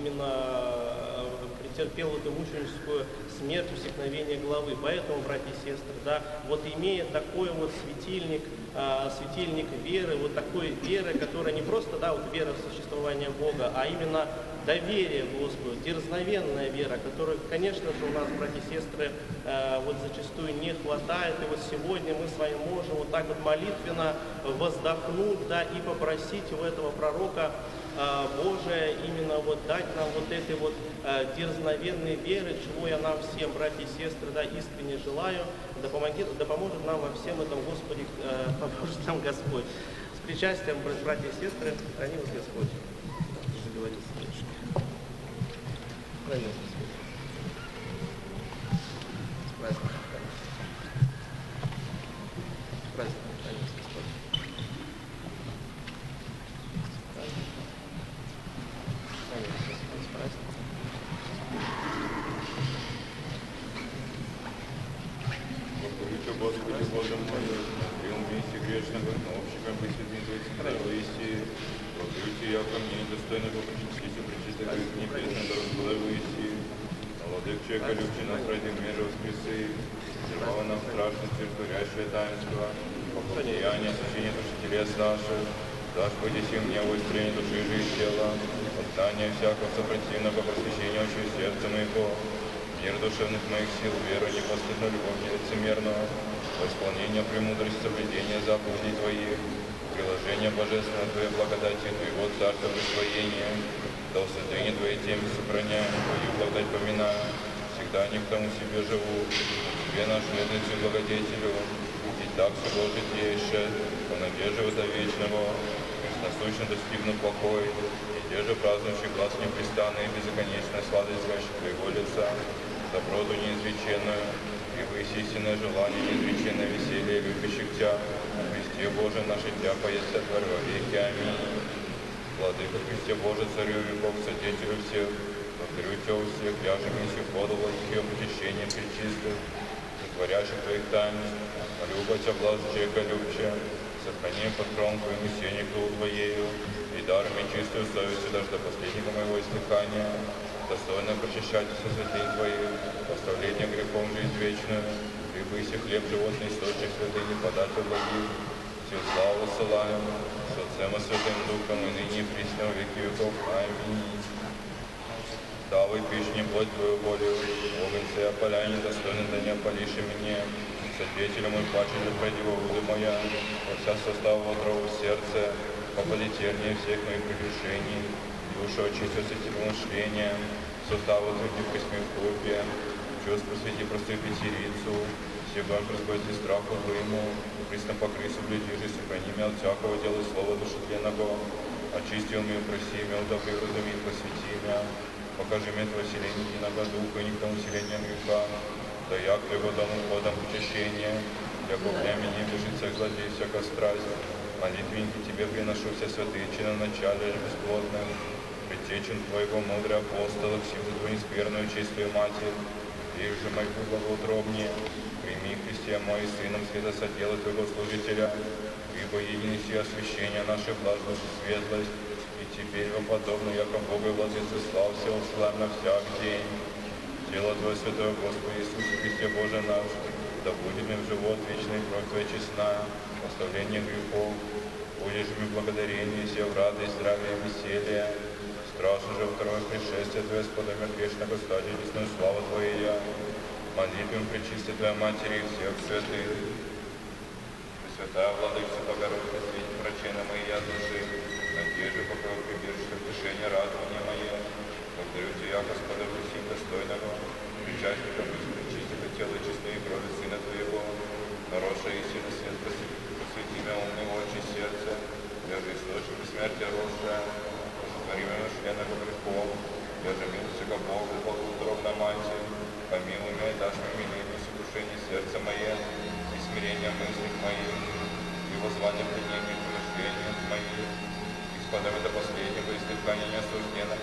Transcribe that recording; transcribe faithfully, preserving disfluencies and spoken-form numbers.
именно претерпел эту мученическую смерть, усекновение главы. Поэтому, братья и сестры, да, вот имея такой вот светильник, э, светильник веры, вот такой веры, которая не просто, да, вот вера в существование Бога, а именно доверие Господу, дерзновенная вера, которой, конечно же, у нас, братья и сестры, э, вот зачастую не хватает. И вот сегодня мы с вами можем вот так вот молитвенно воздохнуть, да, и попросить у этого пророка э, Божия именно вот дать нам вот этой вот э, дерзновенной веры, чего я нам всем, братья и сестры, да, искренне желаю. Да, помогит, да поможет нам во всем этом, Господи, э, поможет нам Господь. С причастием, братья и сестры, храни вас Господь. Заговорился дедушка. Храни вас Господь. С праздником. С праздником, храни вас Господь. С праздником. Храни вас Господь. С праздником. Благодарю, Господи, Боже мой, прием вместе грешного, но общего присвятить Твоих справедливости. Благодарю Тебя, ко мне, недостойного причаститься, причистой Твоих небесной, да расплывайся. Владык человека, любче нас ради мира воскресы, зервало нам страшность, творящее таинство, поколение, освящение души телес наших, дашь подеси мне во истрение души и жизнь тела, отдание всякого сопротивного просвещения очи сердца моего, мир душевных моих сил, веру, непостыдную любовь нелицемерного, восполнение премудрости, соблюдение заповедей Твоих, приложение божественной Твоей благодати, Твоего царства присвоения, до усмотрения Твоей темы сохраняем, Твою благодать поминаю, всегда не к тому себе живу, Тебе наследницу и благодетелю, и так всего житейше, по надежде до вечного, насущно достигну покой, и те же празднующий глаз непрестанный, безоконечная сладость зващих Твоего лица, доброту неизреченную, и выси истинное желание, неизреченное веселье, любящих Тя, Христе Боже, наше Тя, поесть отвор во веки. Аминь. Владыка Христе Боже, Царю веков, Содетелю всех, благодарю Тя у всех, яже миссию подала их ее почищением причистых, творящих Твоих тайн, молю Тя, блажь человека любче, сохрани под кромкою миссией крыл Твоею, и дарами чистую совестью даже до последнего моего издыхания, достойно прочищать со святынь Твоих, поставление грехом жизнь вечную, прибыси хлеб животный, источник святыни, податель благих, всю славу ссылаем, с Отцем и Святым Духом, и ныне и присно во веки веков. Аминь. Давай пищу не плоть Твою волю, огонь Сия поля недостойно, да не опалишь мне, свидетелю мой плачет, да пройди во уды моя, во вся состава отрова сердце, пополитернее всех моих прегрешений, душу очистится тебе мышления, суставы твои косьми в копья, чувств просвети простую пятерицу, всего разбойте страху твоему, Христом покрый соблюди же, сохрани меня от всякого дела слова души тленного, очисти умею, проси меня, удобри, разуми, посвяти меня, покажи мне Твое селение единого духа, и не к тому селению греха, да я к Твоего дому ходом очищения, для пламени бежит всех злодей, всякая страсть, молитвенники Тебе приношу все святые чины начале бесплодным, предтечен Твоего мудрого апостола, силу Твою скверную чистую Матерь, Вижу же мою благоутробнее, прими, Христе мой, Сыном света содела Твоего служителя, ибо единый си освящение наше влажность и светлость, и теперь во подобно, яко Богу и владыце слав всего славим на всяк день. Тело Твое святое, Господи Иисусе Христе Боже наш, да будет мне в живот вечный, кровь Твоя честная, оставление грехов, будешь мне благодарение, все в радость, здравие, веселье. Страшно же второе пришествие Твое, Господа мир грешного, стадию десную славу Твоя, молитвам пречисти Твоя Матери и всех святых. Пресвятая Владыца Богородица, свете врачена моя души, надежды, покров, прибежище, утешение, радование мое. Благодарю Тебя, Господа, Руси достойного, причастника, пусть причистит тело честные крови Сына Твоего, хорошая истина, свет, просвети меня умные очи, сердце, даже источник смерти росшая, сотвори меня членов грехов, я же милостью ко Богу, благоутробна Матерь, помилуй меня и дашь мне миление, сокрушение сердца мое, и смирение мыслей моих, и воззвание пленения и помышления моих, Господа, до последнего издыхания неосужденных,